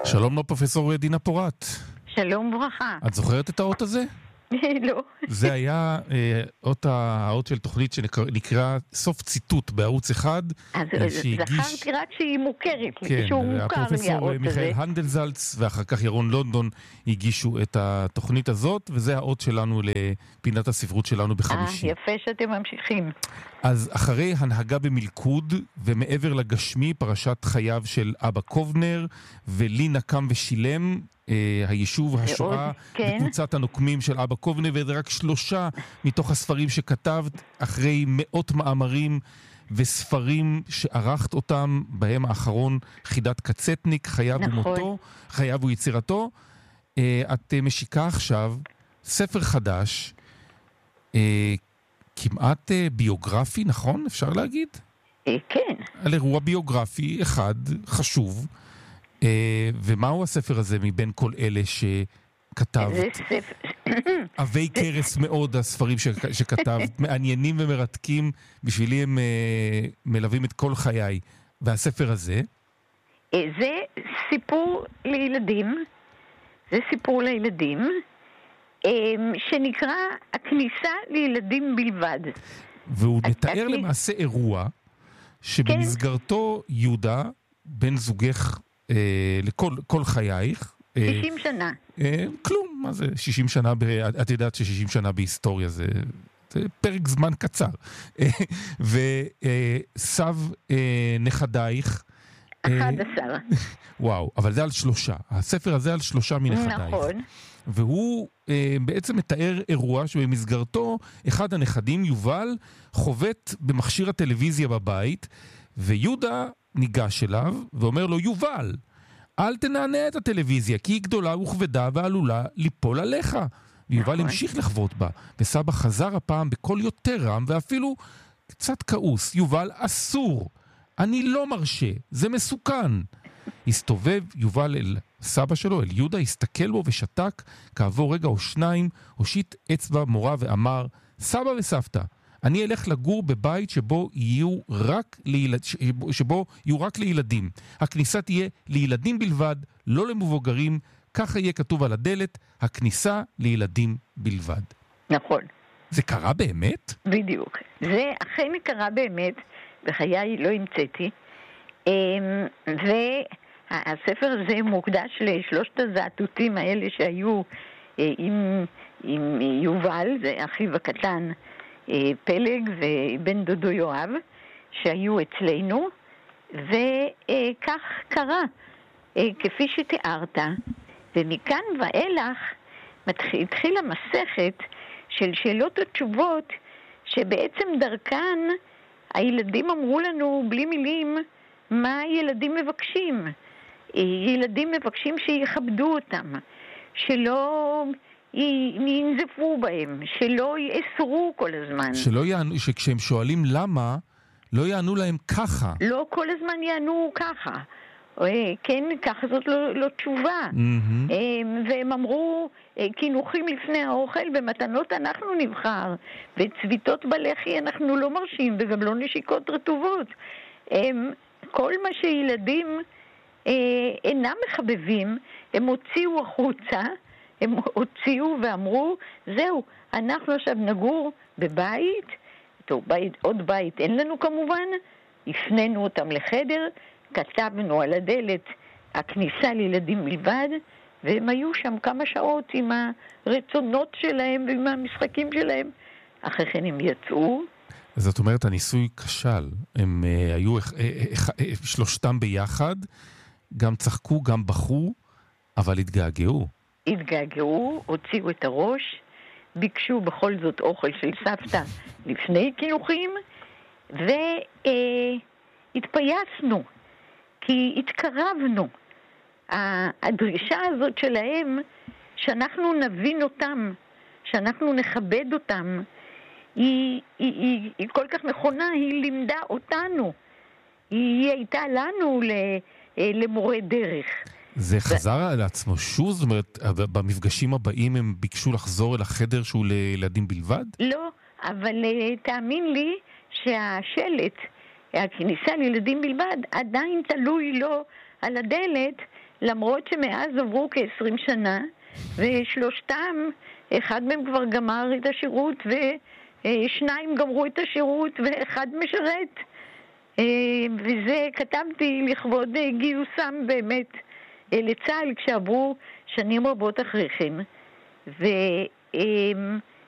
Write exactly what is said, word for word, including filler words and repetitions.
שלום לו פרופסור דינה פורט. שלום וברכה. את זוכרת את האות הזה? לא. זה היה אה, אות האות של תוכנית שנקרא סוף ציטוט בערוץ אחד. אז אה, שהגיש... זכרתי רק שהיא מוכרת, כן, שהוא מוכר לי הפרופסור האות הזה. מיכאל הנדלזלץ ואחר כך ירון לונדון הגישו את התוכנית הזאת, וזה האות שלנו לפינת הספרות שלנו בחמישי. אה, יפה שאתם ממשיכים. אז אחרי הנהגה במלכוד ומעבר לגשמי, פרשת חייו של אבא קובנר ולי נקם ושילם, אה, היישוב השואה כן. וקבוצת הנוקמים של אבא קובנר, וזה רק שלושה מתוך הספרים שכתבת אחרי מאות מאמרים וספרים שערכת אותם, בהם האחרון חידת קצטניק, חייו נכון. ומותו, חייו ויצירתו. אה, את אה, משיקה עכשיו ספר חדש, אה, כמעט אה, ביוגרפי, נכון? אפשר להגיד? אה, כן. על אירוע ביוגרפי אחד חשוב. אה, ומהו הספר הזה מבין כל אלה שכתבת? זה ספר... אבי קרס מאוד הספרים ש... שכתבת, מעניינים ומרתקים, בשבילי הם אה, מלווים את כל חיי. והספר הזה? אה, זה סיפור לילדים, זה סיפור לילדים, אה, שנקרא הכניסה לילדים בלבד. והוא מתאר הכניס... למעשה אירוע שבמסגרתו כן. יהודה, בן זוגך אה, לכל כל חייך, שישים שנה. אה, כלום, מה זה שישים שנה, ב... את יודעת ש-שישים שנה בהיסטוריה זה, זה פרק זמן קצר. וסב אה, נכדייך. אחד עשר. וואו, אבל זה על שלושה. הספר הזה על שלושה מנכדייך. נכון. והוא אה, בעצם מתאר אירוע שבמסגרתו אחד הנכדים, יובל, חובט במכשיר הטלוויזיה בבית, ויהודה ניגש אליו ואומר לו, יובל, אל תנענע את הטלוויזיה, כי היא גדולה וכבדה ועלולה ליפול עליך. ויובל נכון. המשיך לחבוט בה, וסבא חזר הפעם בקול יותר רם, ואפילו קצת כעוס. יובל, אסור. אני לא מרשה. זה מסוכן. הסתובב יובל אל סבא שלו, אל יהודה, הסתכל בו ושתק. כעבור רגע או שניים, הושיט אצבע מורה ואמר, סבא וסבתא, אני אלך לגור בבית שבו יהיו רק לילד, שבו יהיו רק לילדים. הכניסה תהיה לילדים בלבד, לא למבוגרים. ככה יהיה כתוב על הדלת, הכניסה לילדים בלבד. נכון. זה קרה באמת? בדיוק. זה אכן קרה באמת, בחיי לא המצאתי. והספר הזה מוקדש לשלושת הזעתותים האלה שהיו עם, עם יובל, זה אחיו הקטן, פלג ובן דודו יואב, שהיו אצלנו, וכך קרה, כפי שתיארת, ומכאן ואילך התחילה מסכת של שאלות ותשובות, שבעצם דרכן הילדים אמרו לנו בלי מילים מה ילדים מבקשים. ילדים מבקשים שיכבדו אותם, שלא ינזפו בהם, שלא יאסרו כל הזמן. שלא יענו, שכשהם שואלים למה, לא יענו להם ככה. לא כל הזמן יענו ככה. כן, ככה זאת לא, לא תשובה. Mm-hmm. והם אמרו, כינוכים לפני האוכל, במתנות אנחנו נבחר, וצביתות בלחי אנחנו לא מרשים, וגם לא נשיקות רטובות. כל מה שילדים אינם מחבבים, הם הוציאו החוצה, הם הוציאו ואמרו, זהו, אנחנו עכשיו נגור בבית, טוב, בית, עוד בית אין לנו כמובן, הפנינו אותם לחדר, כתבנו על הדלת הכניסה לילדים בלבד, והם היו שם כמה שעות עם הרצונות שלהם ועם המשחקים שלהם. אחרי כן הם יצאו. זאת אומרת, הניסוי כשל. הם uh, היו uh, uh, uh, שלושתם ביחד, גם צחקו, גם בכו, אבל התגעגעו. התגעגעו, הוציאו את הראש, ביקשו בכל זאת אוכל של סבתא לפני כינוכים, והתפייסנו. כי התקרבנו. הדרישה הזאת שלהם, שאנחנו נבין אותם, שאנחנו נכבד אותם, היא, היא, היא, היא כל כך נכונה, היא לימדה אותנו. היא הייתה לנו למורה דרך. זה חזר על עצמו שוב? זאת אומרת, במפגשים הבאים הם ביקשו לחזור אל החדר שהוא לילדים בלבד? לא, אבל תאמין לי שהשלט, הכניסה לילדים בלבד, עדיין תלוי לו על הדלת, למרות שמאז עברו כ-עשרים שנה, ושלושתם, אחד מהם כבר גמר את השירות, ושניים גמרו את השירות, ואחד משרת. וזה כתבתי לכבוד גיוסם באמת לצה"ל, כשעברו שנים רבות אחריכם. ו...